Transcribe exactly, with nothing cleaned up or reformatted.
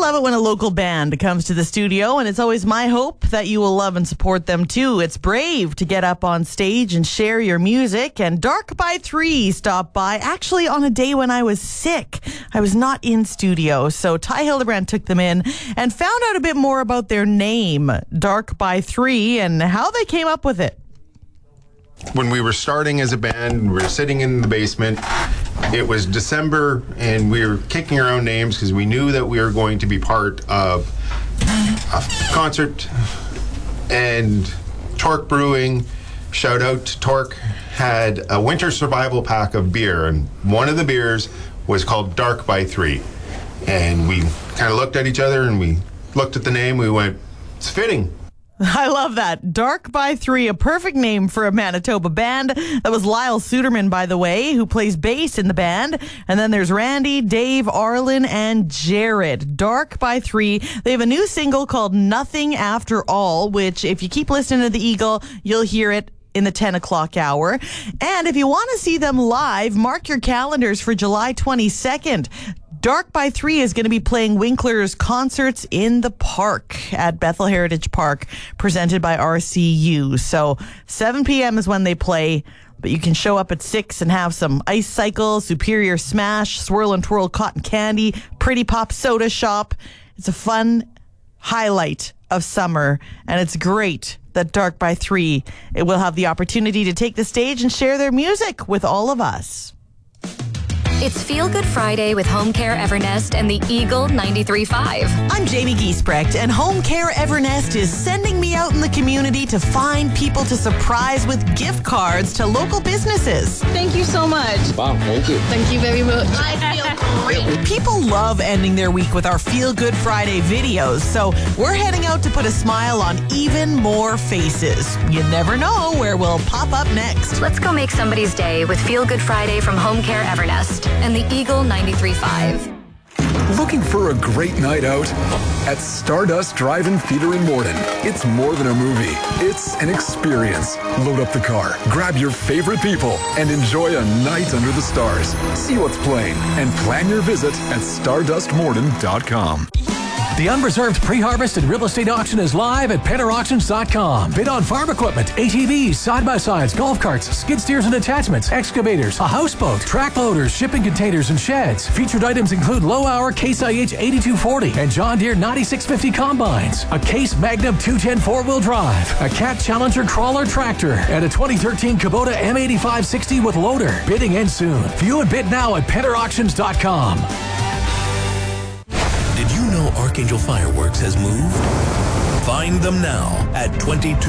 love it when a local band comes to the studio, and it's always my hope that you will love and support them too. It's brave to get up on stage and share your music, and Dark by Three stopped by actually on a day when I was sick. I was not in studio, so Ty Hildebrand took them in and found out a bit more about their name, Dark by Three, and how they came up with it. When we were starting as a band, we were sitting in the basement. It was December, and we were kicking around names because we knew that we were going to be part of a concert. And Torque Brewing, shout out to Torque, had a winter survival pack of beer, and one of the beers was called Dark by Three. And we kind of looked at each other, and we looked at the name, we went, it's fitting. I love that. Dark by Three, a perfect name for a Manitoba band. That was Lyle Suderman, by the way, who plays bass in the band. And then there's Randy, Dave, Arlen, and Jared. Dark by Three. They have a new single called Nothing After All, which if you keep listening to The Eagle, you'll hear it in the ten o'clock hour. And if you want to see them live, mark your calendars for July twenty-second. Dark by Three is going to be playing Winkler's Concerts in the Park at Bethel Heritage Park, presented by R C U. So seven p.m. is when they play, but you can show up at six and have some Ice Cycle, Superior Smash, Swirl and Twirl Cotton Candy, Pretty Pop Soda Shop. It's a fun highlight of summer, and it's great that Dark by Three it will have the opportunity to take the stage and share their music with all of us. It's Feel Good Friday with Home Care Evernest and the Eagle ninety-three point five. I'm Jamie Giesbrecht, and Home Care Evernest is sending me out in the community to find people to surprise with gift cards to local businesses. Thank you so much. Wow, thank you. Thank you very much. I feel great. People love ending their week with our Feel Good Friday videos, so we're heading out to put a smile on even more faces. You never know where we'll pop up next. Let's go make somebody's day with Feel Good Friday from Home Care Evernest and the Eagle ninety-three point five. Looking for a great night out? At Stardust Drive-In Theater in Morden, it's more than a movie. It's an experience. Load up the car, grab your favorite people, and enjoy a night under the stars. See what's playing and plan your visit at stardust morden dot com. The unreserved pre-harvest and real estate auction is live at penner auctions dot com. Bid on farm equipment, A T Vs, side-by-sides, golf carts, skid steers and attachments, excavators, a houseboat, track loaders, shipping containers, and sheds. Featured items include low-hour Case I H eighty-two forty and John Deere ninety-six fifty combines, a Case Magnum two ten four-wheel drive, a Cat Challenger crawler tractor, and a twenty thirteen Kubota M eighty-five sixty with loader. Bidding ends soon. View and bid now at penner auctions dot com. Did you know Archangel Fireworks has moved? Find them now at twenty-two